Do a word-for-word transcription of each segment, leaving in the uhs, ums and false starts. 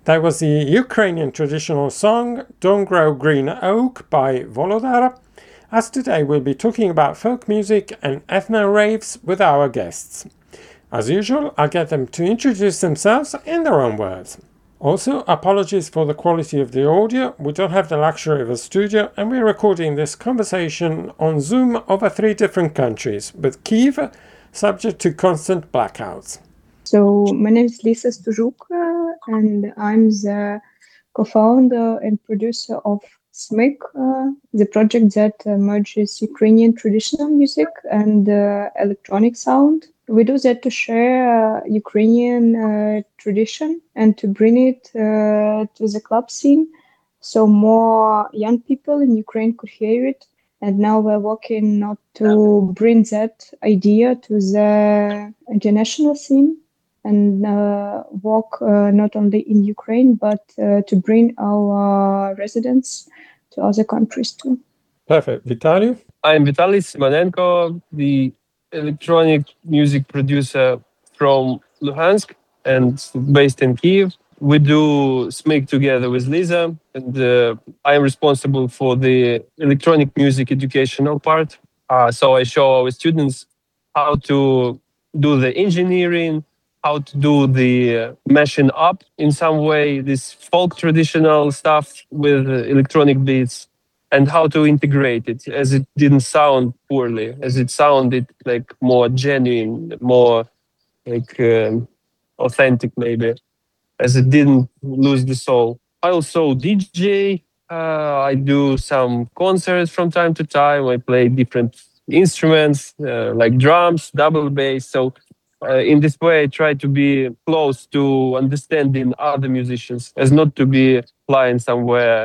That was the Ukrainian traditional song Don't Grow Green Oak by Volodar. As today we'll be talking about folk music and ethno-raves with our guests. As usual, I'll get them to introduce themselves in their own words. Also, apologies for the quality of the audio. We don't have the luxury of a studio and we're recording this conversation on Zoom over three different countries, with Kyiv subject to constant blackouts. So my name is Lisa Stuzhuk, uh, and I'm the co-founder and producer of SMIC, uh, the project that uh, merges Ukrainian traditional music and uh, electronic sound. We do that to share uh, Ukrainian uh, tradition and to bring it uh, to the club scene, so more young people in Ukraine could hear it. And now we're working not to bring that idea to the international scene, and uh, work uh, not only in Ukraine, but uh, to bring our residents to other countries too. Perfect. Vitaly? I'm Vitaly Simonenko, the electronic music producer from Luhansk and based in Kyiv. We do SMIC together with Lisa, and uh, I'm responsible for the electronic music educational part. Uh, so I show our students how to do the engineering, how to do the uh, mashing up in some way, this folk traditional stuff with uh, electronic beats, and how to integrate it as it didn't sound poorly, as it sounded like more genuine, more like um, authentic maybe, as it didn't lose the soul. I also D J, uh, I do some concerts from time to time, I play different instruments uh, like drums, double bass, so Uh, in this way, I try to be close to understanding other musicians, as not to be flying somewhere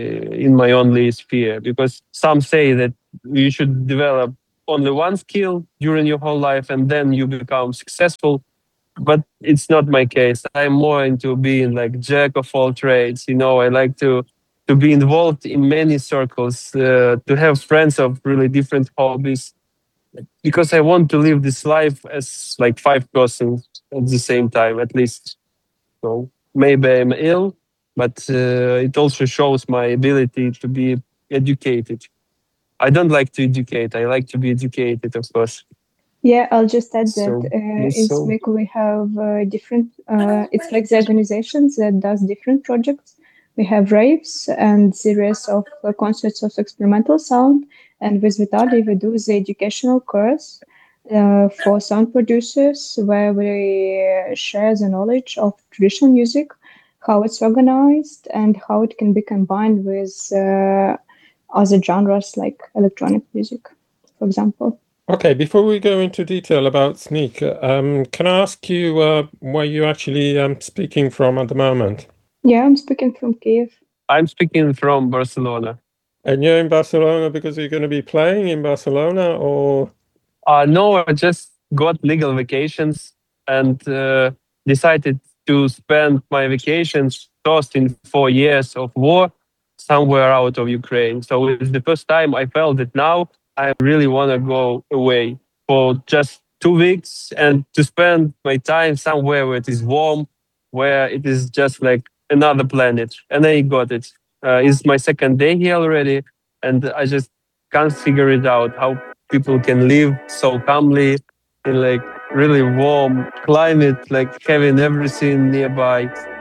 in my only sphere. Because some say that you should develop only one skill during your whole life and then you become successful. But it's not my case. I'm more into being like jack of all trades. You know, I like to to be involved in many circles, uh, to have friends of really different hobbies, because I want to live this life as like five persons at the same time, at least. So maybe I'm ill, but uh, it also shows my ability to be educated. I don't like to educate. I like to be educated, of course. Yeah, I'll just add So, that uh, yes, in so- SMIC we have uh, different, uh, it's like the organizations that does different projects. We have raves and series of uh, concerts of experimental sound. And with Vitaly, we do the educational course uh, for sound producers, where we uh, share the knowledge of traditional music, how it's organized, and how it can be combined with uh, other genres like electronic music, for example. Okay, before we go into detail about SMIC, um, can I ask you uh, where you're actually um, speaking from at the moment? Yeah, I'm speaking from Kyiv. I'm speaking from Barcelona. And you're in Barcelona because you're going to be playing in Barcelona, or? Uh, no, I just got legal vacations and uh, decided to spend my vacations first in four years of war somewhere out of Ukraine. So it's the first time I felt that now I really want to go away for just two weeks and to spend my time somewhere where it is warm, where it is just like another planet. And I got it. Uh, it's my second day here already, and I just can't figure it out how people can live so calmly in like really warm climate, like having everything nearby.